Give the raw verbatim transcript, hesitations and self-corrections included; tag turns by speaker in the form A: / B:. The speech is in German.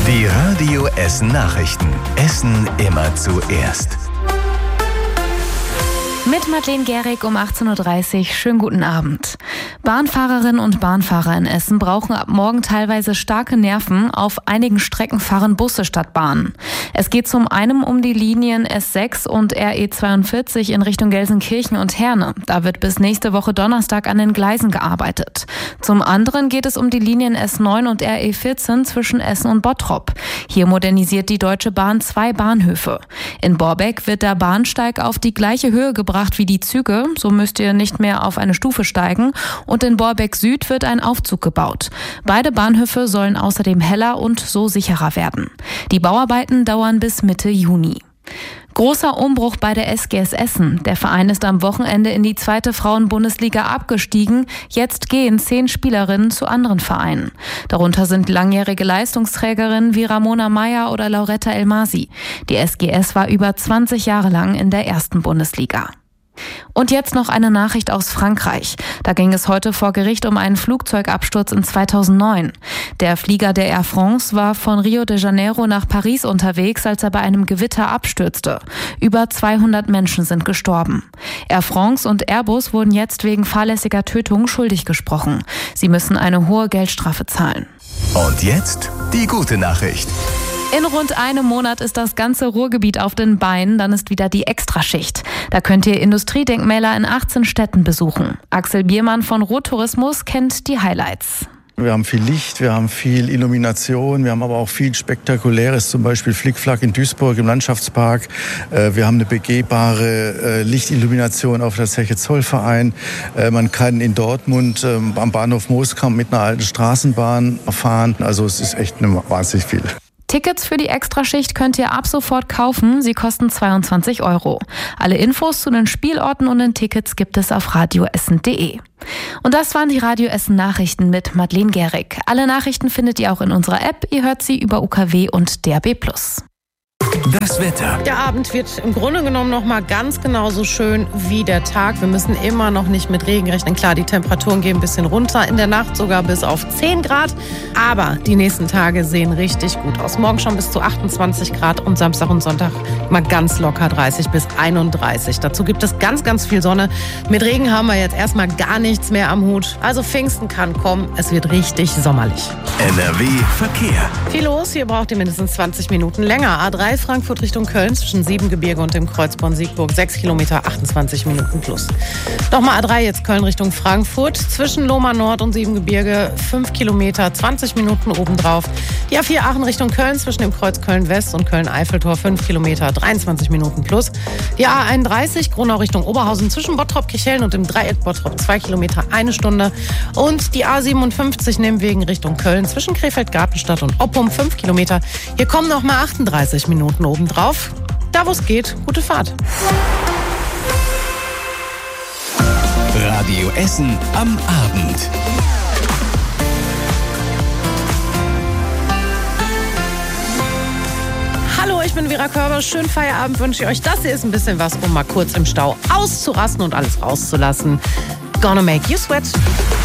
A: Die Radio Essen Nachrichten. Essen immer zuerst.
B: Mit Madeleine Gehrig um achtzehn Uhr dreißig. Schönen guten Abend. Bahnfahrerinnen und Bahnfahrer in Essen brauchen ab morgen teilweise starke Nerven. Auf einigen Strecken fahren Busse statt Bahnen. Es geht zum einen um die Linien S sechs und R E zweiundvierzig in Richtung Gelsenkirchen und Herne. Da wird bis nächste Woche Donnerstag an den Gleisen gearbeitet. Zum anderen geht es um die Linien S neun und R E vierzehn zwischen Essen und Bottrop. Hier modernisiert die Deutsche Bahn zwei Bahnhöfe. In Borbeck wird der Bahnsteig auf die gleiche Höhe gebracht wie die Züge, so müsst ihr nicht mehr auf eine Stufe steigen, und in Borbeck Süd wird ein Aufzug gebaut. Beide Bahnhöfe sollen außerdem heller und so sicherer werden. Die Bauarbeiten dauern bis Mitte Juni. Großer Umbruch bei der S G S Essen. Der Verein ist am Wochenende in die zweite Frauen-Bundesliga abgestiegen. Jetzt gehen zehn Spielerinnen zu anderen Vereinen. Darunter sind langjährige Leistungsträgerinnen wie Ramona Meyer oder Lauretta Elmasi. Die S G S war über zwanzig Jahre lang in der ersten Bundesliga. Und jetzt noch eine Nachricht aus Frankreich. Da ging es heute vor Gericht um einen Flugzeugabsturz in zweitausendneun. Der Flieger der Air France war von Rio de Janeiro nach Paris unterwegs, als er bei einem Gewitter abstürzte. Über zweihundert Menschen sind gestorben. Air France und Airbus wurden jetzt wegen fahrlässiger Tötung schuldig gesprochen. Sie müssen eine hohe Geldstrafe zahlen.
A: Und jetzt die gute Nachricht.
B: In rund einem Monat ist das ganze Ruhrgebiet auf den Beinen, dann ist wieder die Extraschicht. Da könnt ihr Industriedenkmäler in achtzehn Städten besuchen. Axel Biermann von Ruhrtourismus kennt die Highlights.
C: Wir haben viel Licht, wir haben viel Illumination, wir haben aber auch viel Spektakuläres, zum Beispiel Flickflack in Duisburg im Landschaftspark. Wir haben eine begehbare Lichtillumination auf der Zeche Zollverein. Man kann in Dortmund am Bahnhof Mooskamp mit einer alten Straßenbahn fahren. Also es ist echt wahnsinnig viel.
B: Tickets für die Extraschicht könnt ihr ab sofort kaufen. Sie kosten zweiundzwanzig Euro. Alle Infos zu den Spielorten und den Tickets gibt es auf radioessen punkt de. Und das waren die Radio Essen Nachrichten mit Madeleine Gehrig. Alle Nachrichten findet ihr auch in unserer App. Ihr hört sie über U K W und D A B plus.
A: Das Wetter.
D: Der Abend wird im Grunde genommen noch mal ganz genauso schön wie der Tag. Wir müssen immer noch nicht mit Regen rechnen. Klar, die Temperaturen gehen ein bisschen runter. In der Nacht sogar bis auf zehn Grad. Aber die nächsten Tage sehen richtig gut aus. Morgen schon bis zu achtundzwanzig Grad und Samstag und Sonntag mal ganz locker dreißig bis einunddreißig. Dazu gibt es ganz, ganz viel Sonne. Mit Regen haben wir jetzt erstmal gar nichts mehr am Hut. Also Pfingsten kann kommen. Es wird richtig sommerlich.
A: N R W Verkehr.
D: Viel los. Hier braucht ihr mindestens zwanzig Minuten länger. A drei Frankfurt Richtung Köln zwischen Siebengebirge und dem Kreuz Bonn-Siegburg sechs Kilometer, achtundzwanzig Minuten plus. Nochmal A drei jetzt Köln Richtung Frankfurt zwischen Lohmar Nord und Siebengebirge fünf Kilometer, zwanzig Minuten obendrauf. Die A vier Aachen Richtung Köln zwischen dem Kreuz Köln-West und Köln-Eiffeltor fünf Kilometer, dreiundzwanzig Minuten plus. Die A einunddreißig Gronau Richtung Oberhausen zwischen Bottrop-Kirchhellen und dem Dreieck Bottrop zwei Kilometer, eine Stunde. Und die A siebenundfünfzig Nehmwegen Richtung Köln zwischen Krefeld-Gartenstadt und Oppum fünf Kilometer. Hier kommen noch mal achtunddreißig Minuten obendrauf. Da, wo es geht, gute Fahrt.
A: Radio Essen am Abend.
D: Hallo, ich bin Vera Körber. Schönen Feierabend wünsche ich euch. Das hier ist ein bisschen was, um mal kurz im Stau auszurasten und alles rauszulassen. Gonna make you sweat.